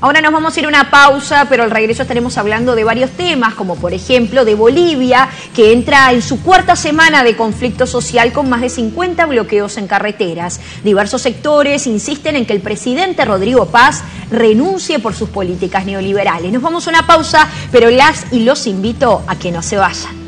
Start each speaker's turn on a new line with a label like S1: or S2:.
S1: Ahora nos vamos a ir a una pausa, pero al regreso estaremos hablando de varios temas, como por ejemplo de Bolivia, que entra en su cuarta semana de conflicto social con más de 50 bloqueos en carreteras. Diversos sectores insisten en que el presidente Rodrigo Paz renuncie por sus políticas neoliberales. Nos vamos a una pausa, pero las y los invito a que no se vayan.